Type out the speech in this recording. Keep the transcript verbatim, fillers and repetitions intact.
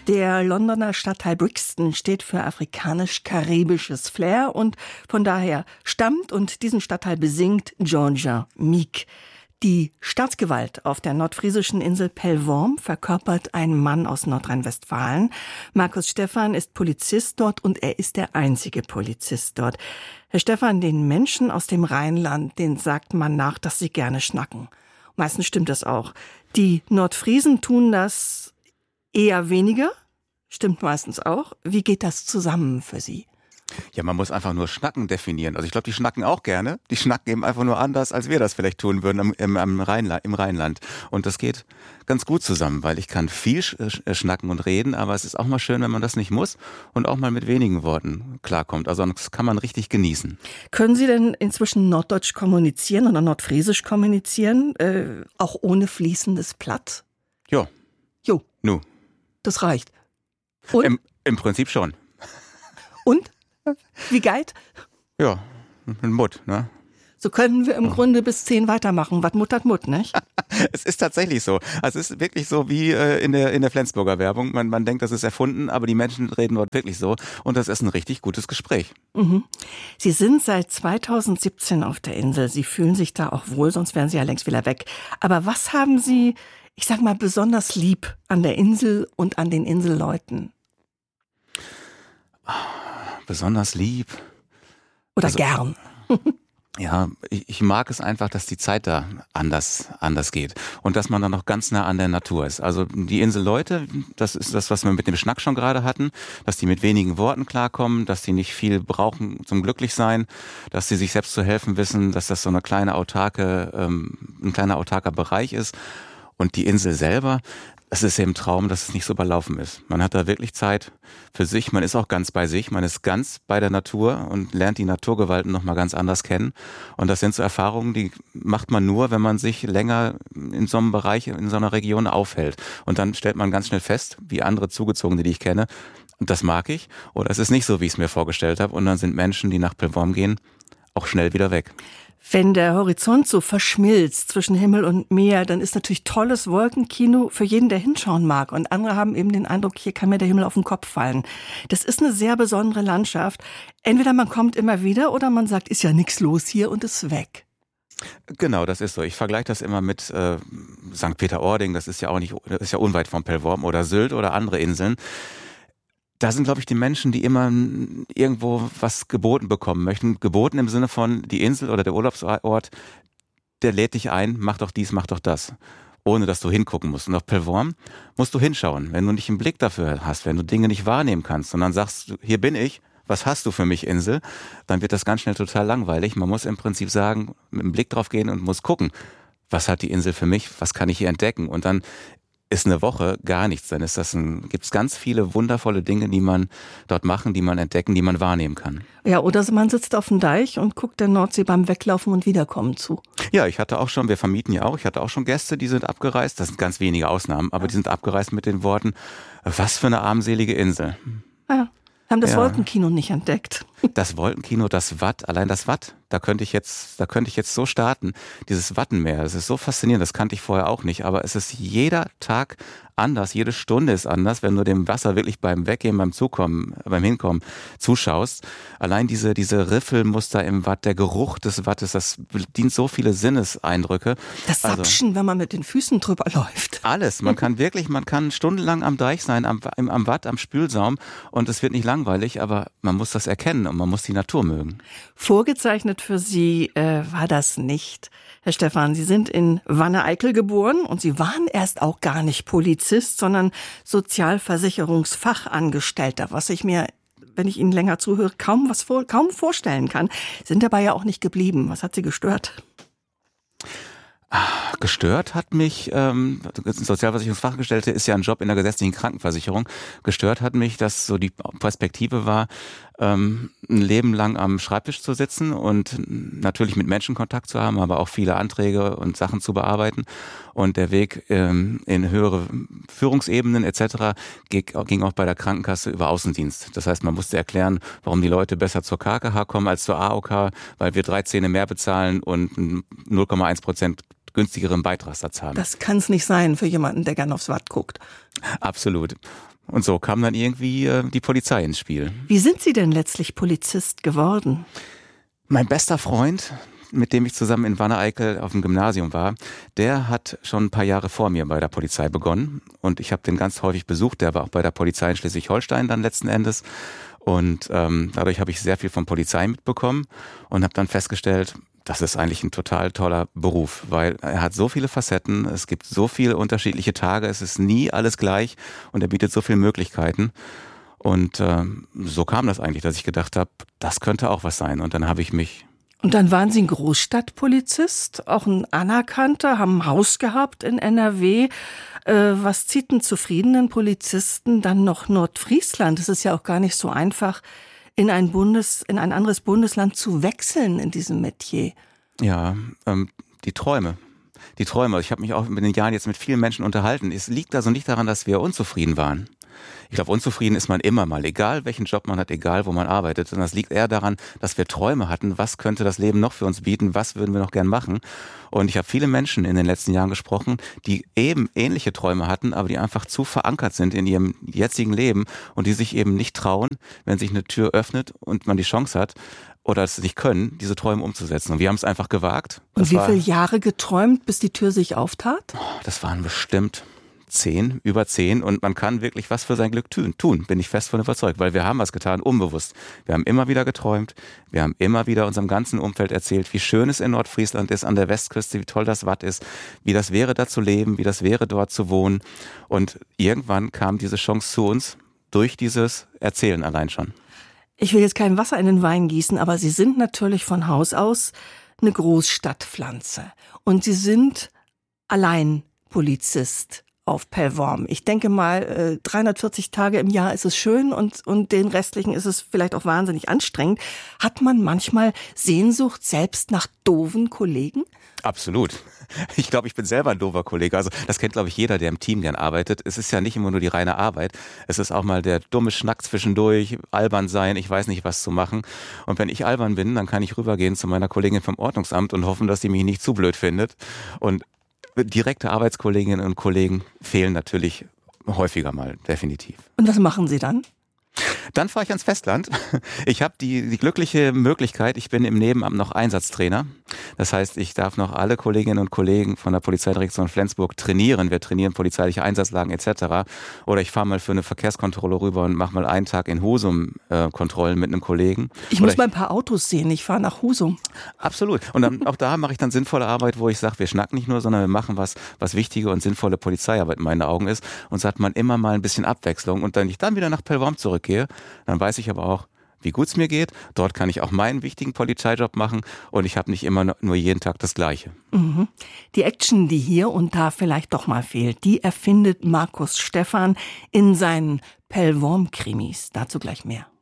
Der Londoner Stadtteil Brixton steht für afrikanisch-karibisches Flair und von daher stammt und diesen Stadtteil besingt Georgia Meek. Die Staatsgewalt auf der nordfriesischen Insel Pellworm verkörpert ein Mann aus Nordrhein-Westfalen. Markus Stephan ist Polizist dort und er ist der einzige Polizist dort. Herr Stephan, den Menschen aus dem Rheinland, denen sagt man nach, dass sie gerne schnacken. Meistens stimmt das auch. Die Nordfriesen tun das eher weniger, stimmt meistens auch. Wie geht das zusammen für Sie? Ja, man muss einfach nur Schnacken definieren. Also ich glaube, die schnacken auch gerne. Die schnacken eben einfach nur anders, als wir das vielleicht tun würden im, im, im, Rheinland, im Rheinland. Und das geht ganz gut zusammen, weil ich kann viel schnacken und reden, aber es ist auch mal schön, wenn man das nicht muss und auch mal mit wenigen Worten klarkommt. Also das kann man richtig genießen. Können Sie denn inzwischen Norddeutsch kommunizieren oder Nordfriesisch kommunizieren, äh, auch ohne fließendes Platt? Jo. Jo. Nu. Das reicht. Und? Im, Im Prinzip schon. Und? Wie geht? Ja, mit Mut, ne? So können wir im oh. Grunde bis zehn weitermachen. Was Mut hat Mut, nicht? Es ist tatsächlich so. Also es ist wirklich so wie äh, in der in der Flensburger Werbung. Man, man denkt, das ist erfunden, aber die Menschen reden dort wirklich so. Und das ist ein richtig gutes Gespräch. Mhm. Sie sind seit zweitausendsiebzehn auf der Insel. Sie fühlen sich da auch wohl, sonst wären Sie ja längst wieder weg. Aber was haben Sie, ich sag mal, besonders lieb an der Insel und an den Inselleuten? Besonders lieb. Oder also, gern. Ja, ich, ich mag es einfach, dass die Zeit da anders anders geht und dass man dann noch ganz nah an der Natur ist. Also die Inselleute, das ist das, was wir mit dem Schnack schon gerade hatten, dass die mit wenigen Worten klarkommen, dass die nicht viel brauchen zum Glücklichsein, dass sie sich selbst zu helfen wissen, dass das so eine kleine autarke, ähm, ein kleiner autarker Bereich ist. Und die Insel selber, es ist eben ein Traum, dass es nicht so überlaufen ist. Man hat da wirklich Zeit für sich, man ist auch ganz bei sich, man ist ganz bei der Natur und lernt die Naturgewalten nochmal ganz anders kennen. Und das sind so Erfahrungen, die macht man nur, wenn man sich länger in so einem Bereich, in so einer Region aufhält. Und dann stellt man ganz schnell fest, wie andere Zugezogene, die ich kenne, und das mag ich, oder es ist nicht so, wie ich es mir vorgestellt habe. Und dann sind Menschen, die nach Pellworm gehen, auch schnell wieder weg. Wenn der Horizont so verschmilzt zwischen Himmel und Meer, dann ist natürlich tolles Wolkenkino für jeden, der hinschauen mag. Und andere haben eben den Eindruck, hier kann mir der Himmel auf den Kopf fallen. Das ist eine sehr besondere Landschaft. Entweder man kommt immer wieder oder man sagt, ist ja nichts los hier und ist weg. Genau, das ist so. Ich vergleiche das immer mit äh, Sankt Peter-Ording, das ist ja auch nicht, das ist ja unweit von Pellworm, oder Sylt oder andere Inseln. Da sind, glaube ich, die Menschen, die immer irgendwo was geboten bekommen möchten. Geboten im Sinne von, die Insel oder der Urlaubsort, der lädt dich ein, mach doch dies, mach doch das. Ohne, dass du hingucken musst. Und auf Pellworm musst du hinschauen. Wenn du nicht einen Blick dafür hast, wenn du Dinge nicht wahrnehmen kannst, sondern sagst, hier bin ich, was hast du für mich, Insel? Dann wird das ganz schnell total langweilig. Man muss im Prinzip sagen, mit einem Blick drauf gehen und muss gucken, was hat die Insel für mich, was kann ich hier entdecken? Und dann ist eine Woche gar nichts, dann ist das ein, gibt's ganz viele wundervolle Dinge, die man dort machen, die man entdecken, die man wahrnehmen kann. Ja, oder man sitzt auf dem Deich und guckt der Nordsee beim Weglaufen und Wiederkommen zu. Ja, ich hatte auch schon, wir vermieten ja auch, ich hatte auch schon Gäste, die sind abgereist, das sind ganz wenige Ausnahmen, aber die sind abgereist mit den Worten, was für eine armselige Insel. Ja, haben das ja. Wolkenkino nicht entdeckt. Das Wolkenkino, das Watt, allein das Watt, da könnte ich jetzt, da könnte ich jetzt so starten. Dieses Wattenmeer, das ist so faszinierend, das kannte ich vorher auch nicht, aber es ist jeder Tag anders, jede Stunde ist anders, wenn du dem Wasser wirklich beim Weggehen, beim Zukommen, beim Hinkommen zuschaust. Allein diese, diese Riffelmuster im Watt, der Geruch des Wattes, das bedient so viele Sinneseindrücke. Das Sapschen, also, wenn man mit den Füßen drüber läuft. Alles, man kann wirklich, man kann stundenlang am Deich sein, am, am Watt, am Spülsaum und es wird nicht langweilig, aber man muss das erkennen und man muss die Natur mögen. Vorgezeichnet für Sie äh, war das nicht. Herr Stephan, Sie sind in Wanne-Eickel geboren und Sie waren erst auch gar nicht Polizist, sondern Sozialversicherungsfachangestellter, was ich mir, wenn ich Ihnen länger zuhöre, kaum was vor, kaum vorstellen kann. Sind dabei ja auch nicht geblieben. Was hat Sie gestört? Gestört hat mich, ähm, Sozialversicherungsfachangestellte ist ja ein Job in der gesetzlichen Krankenversicherung. Gestört hat mich, dass so die Perspektive war, ähm, ein Leben lang am Schreibtisch zu sitzen und natürlich mit Menschen Kontakt zu haben, aber auch viele Anträge und Sachen zu bearbeiten. Und der Weg ähm, in höhere Führungsebenen et cetera ging auch bei der Krankenkasse über Außendienst. Das heißt, man musste erklären, warum die Leute besser zur K K H kommen als zur A O K, weil wir drei Zähne mehr bezahlen und null Komma eins Prozent günstigeren Beitragssatz haben. Das kann es nicht sein für jemanden, der gerne aufs Watt guckt. Absolut. Und so kam dann irgendwie äh, die Polizei ins Spiel. Wie sind Sie denn letztlich Polizist geworden? Mein bester Freund, mit dem ich zusammen in Wanne-Eickel auf dem Gymnasium war, der hat schon ein paar Jahre vor mir bei der Polizei begonnen. Und ich habe den ganz häufig besucht. Der war auch bei der Polizei in Schleswig-Holstein dann letzten Endes. Und ähm, dadurch habe ich sehr viel von Polizei mitbekommen und habe dann festgestellt, das ist eigentlich ein total toller Beruf, weil er hat so viele Facetten, es gibt so viele unterschiedliche Tage, es ist nie alles gleich und er bietet so viele Möglichkeiten. Und äh, so kam das eigentlich, dass ich gedacht habe, das könnte auch was sein. Und dann habe ich mich... Und dann waren Sie ein Großstadtpolizist, auch ein anerkannter, haben ein Haus gehabt in N R W. Äh, was zieht einen zufriedenen Polizisten dann noch Nordfriesland? Es ist ja auch gar nicht so einfach, in ein Bundes, in ein anderes Bundesland zu wechseln in diesem Metier. Ja, ähm, die Träume. Die Träume. Ich habe mich auch mit den Jahren jetzt mit vielen Menschen unterhalten. Es liegt also nicht daran, dass wir unzufrieden waren. Ich glaube, unzufrieden ist man immer mal, egal welchen Job man hat, egal wo man arbeitet. Sondern es liegt eher daran, dass wir Träume hatten. Was könnte das Leben noch für uns bieten? Was würden wir noch gern machen? Und ich habe viele Menschen in den letzten Jahren gesprochen, die eben ähnliche Träume hatten, aber die einfach zu verankert sind in ihrem jetzigen Leben und die sich eben nicht trauen, wenn sich eine Tür öffnet und man die Chance hat, oder es nicht können, diese Träume umzusetzen. Und wir haben es einfach gewagt. Und Das wie war, viele Jahre geträumt, bis die Tür sich auftat? Das waren bestimmt zehn, über zehn. Und man kann wirklich was für sein Glück tun. Tun, bin ich fest von überzeugt. Weil wir haben was getan, unbewusst. Wir haben immer wieder geträumt. Wir haben immer wieder unserem ganzen Umfeld erzählt, wie schön es in Nordfriesland ist, an der Westküste, wie toll das Watt ist, wie das wäre, da zu leben, wie das wäre, dort zu wohnen. Und irgendwann kam diese Chance zu uns durch dieses Erzählen allein schon. Ich will jetzt kein Wasser in den Wein gießen, aber Sie sind natürlich von Haus aus eine Großstadtpflanze. Und Sie sind allein Polizist auf Pellworm. Ich denke mal, dreihundertvierzig Tage im Jahr ist es schön und, und den restlichen ist es vielleicht auch wahnsinnig anstrengend. Hat man manchmal Sehnsucht selbst nach doofen Kollegen? Absolut. Ich glaube, ich bin selber ein doofer Kollege. Also das kennt, glaube ich, jeder, der im Team gern arbeitet. Es ist ja nicht immer nur die reine Arbeit. Es ist auch mal der dumme Schnack zwischendurch, albern sein, ich weiß nicht, was zu machen. Und wenn ich albern bin, dann kann ich rübergehen zu meiner Kollegin vom Ordnungsamt und hoffen, dass sie mich nicht zu blöd findet. Und direkte Arbeitskolleginnen und Kollegen fehlen natürlich häufiger mal, definitiv. Und was machen Sie dann? Dann fahre ich ans Festland. Ich habe die, die glückliche Möglichkeit, ich bin im Nebenamt noch Einsatztrainer. Das heißt, ich darf noch alle Kolleginnen und Kollegen von der Polizeidirektion Flensburg trainieren. Wir trainieren polizeiliche Einsatzlagen et cetera. Oder ich fahre mal für eine Verkehrskontrolle rüber und mache mal einen Tag in Husum äh, Kontrollen mit einem Kollegen. Ich muss mal ein paar Autos sehen, ich fahre nach Husum. Absolut. Und dann, auch da mache ich dann sinnvolle Arbeit, wo ich sage, wir schnacken nicht nur, sondern wir machen was, was wichtige und sinnvolle Polizeiarbeit in meinen Augen ist. Und so hat man immer mal ein bisschen Abwechslung. Und wenn ich dann wieder nach Pellworm zurückgehe, dann weiß ich aber auch, wie gut es mir geht. Dort kann ich auch meinen wichtigen Polizeijob machen und ich habe nicht immer nur jeden Tag das Gleiche. Mhm. Die Action, die hier und da vielleicht doch mal fehlt, die erfindet Markus Stephan in seinen Pellworm-Krimis. Dazu gleich mehr.